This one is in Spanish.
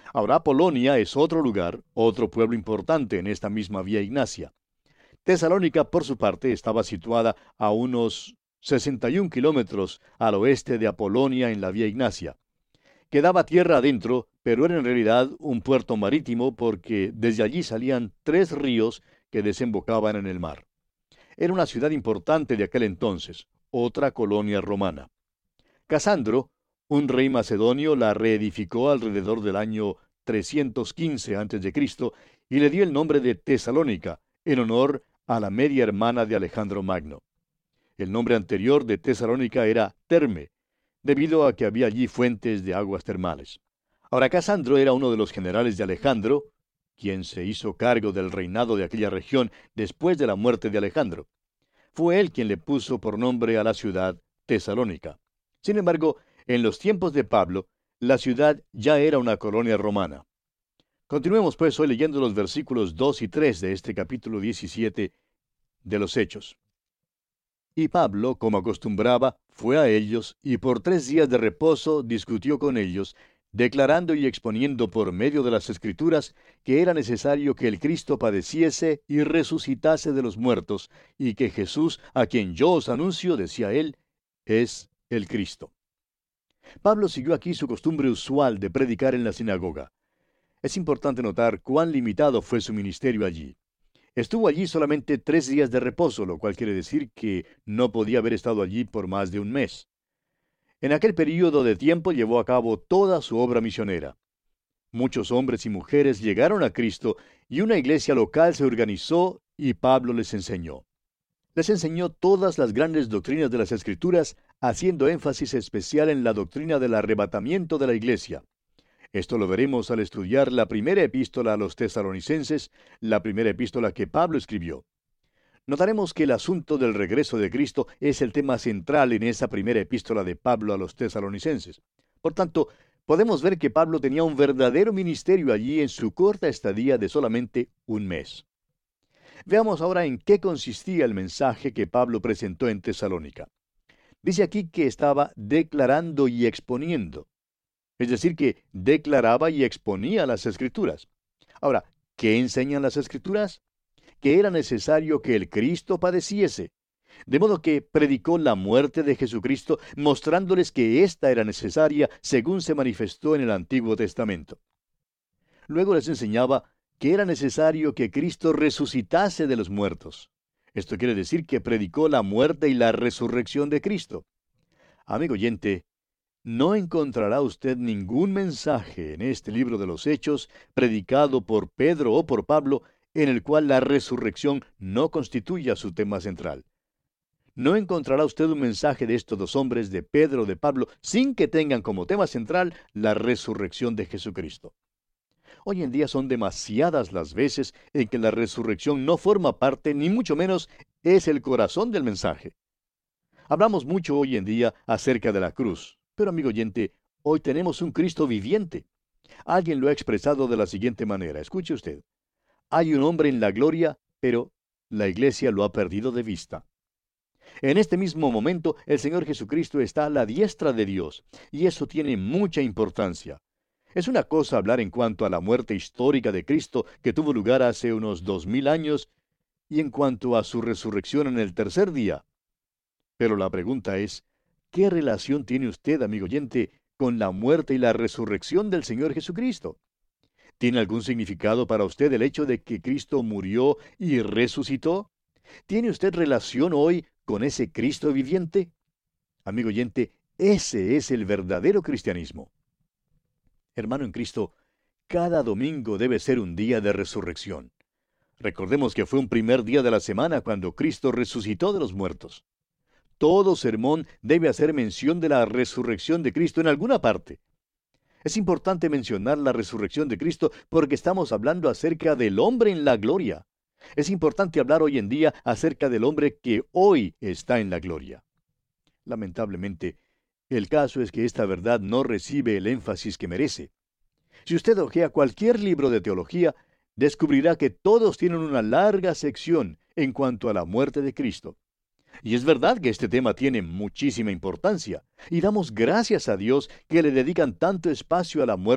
Ahora, Polonia es otro lugar, otro pueblo importante en esta misma Vía Ignacia. Tesalónica, por su parte, estaba situada a unos 61 kilómetros al oeste de Apolonia en la Vía Ignacia. Quedaba tierra adentro, pero era en realidad un puerto marítimo porque desde allí salían tres ríos que desembocaban en el mar. Era una ciudad importante de aquel entonces, otra colonia romana. Casandro, un rey macedonio, la reedificó alrededor del año 315 a.C. y le dio el nombre de Tesalónica, en honor a la media hermana de Alejandro Magno. El nombre anterior de Tesalónica era Terme, debido a que había allí fuentes de aguas termales. Ahora, Casandro era uno de los generales de Alejandro, quien se hizo cargo del reinado de aquella región después de la muerte de Alejandro. Fue él quien le puso por nombre a la ciudad Tesalónica. Sin embargo, en los tiempos de Pablo, la ciudad ya era una colonia romana. Continuemos pues hoy leyendo los versículos 2 y 3 de este capítulo 17 de los Hechos. Y Pablo, como acostumbraba, fue a ellos, y por 3 días de reposo discutió con ellos, declarando y exponiendo por medio de las Escrituras que era necesario que el Cristo padeciese y resucitase de los muertos, y que Jesús, a quien yo os anuncio, decía él, es el Cristo. Pablo siguió aquí su costumbre usual de predicar en la sinagoga. Es importante notar cuán limitado fue su ministerio allí. Estuvo allí solamente 3 días de reposo, lo cual quiere decir que no podía haber estado allí por más de un mes. En aquel período de tiempo llevó a cabo toda su obra misionera. Muchos hombres y mujeres llegaron a Cristo y una iglesia local se organizó y Pablo les enseñó. Les enseñó todas las grandes doctrinas de las Escrituras, haciendo énfasis especial en la doctrina del arrebatamiento de la iglesia. Esto lo veremos al estudiar la primera epístola a los tesalonicenses, la primera epístola que Pablo escribió. Notaremos que el asunto del regreso de Cristo es el tema central en esa primera epístola de Pablo a los tesalonicenses. Por tanto, podemos ver que Pablo tenía un verdadero ministerio allí en su corta estadía de solamente un mes. Veamos ahora en qué consistía el mensaje que Pablo presentó en Tesalónica. Dice aquí que estaba declarando y exponiendo. Es decir, que declaraba y exponía las Escrituras. Ahora, ¿qué enseñan las Escrituras? Que era necesario que el Cristo padeciese. De modo que predicó la muerte de Jesucristo, mostrándoles que ésta era necesaria según se manifestó en el Antiguo Testamento. Luego les enseñaba que era necesario que Cristo resucitase de los muertos. Esto quiere decir que predicó la muerte y la resurrección de Cristo. Amigo oyente, no encontrará usted ningún mensaje en este libro de los Hechos, predicado por Pedro o por Pablo, en el cual la resurrección no constituya su tema central. No encontrará usted un mensaje de estos dos hombres, de Pedro o de Pablo, sin que tengan como tema central la resurrección de Jesucristo. Hoy en día son demasiadas las veces en que la resurrección no forma parte, ni mucho menos es el corazón del mensaje. Hablamos mucho hoy en día acerca de la cruz, pero amigo oyente, hoy tenemos un Cristo viviente. Alguien lo ha expresado de la siguiente manera, escuche usted. Hay un hombre en la gloria, pero la iglesia lo ha perdido de vista. En este mismo momento, el Señor Jesucristo está a la diestra de Dios, y eso tiene mucha importancia. Es una cosa hablar en cuanto a la muerte histórica de Cristo que tuvo lugar hace unos 2000 años, y en cuanto a su resurrección en el tercer día. Pero la pregunta es, ¿qué relación tiene usted, amigo oyente, con la muerte y la resurrección del Señor Jesucristo? ¿Tiene algún significado para usted el hecho de que Cristo murió y resucitó? ¿Tiene usted relación hoy con ese Cristo viviente? Amigo oyente, ese es el verdadero cristianismo. Hermano en Cristo, cada domingo debe ser un día de resurrección. Recordemos que fue un primer día de la semana cuando Cristo resucitó de los muertos. Todo sermón debe hacer mención de la resurrección de Cristo en alguna parte. Es importante mencionar la resurrección de Cristo porque estamos hablando acerca del hombre en la gloria. Es importante hablar hoy en día acerca del hombre que hoy está en la gloria. Lamentablemente, el caso es que esta verdad no recibe el énfasis que merece. Si usted hojea cualquier libro de teología, descubrirá que todos tienen una larga sección en cuanto a la muerte de Cristo. Y es verdad que este tema tiene muchísima importancia, y damos gracias a Dios que le dedican tanto espacio a la muerte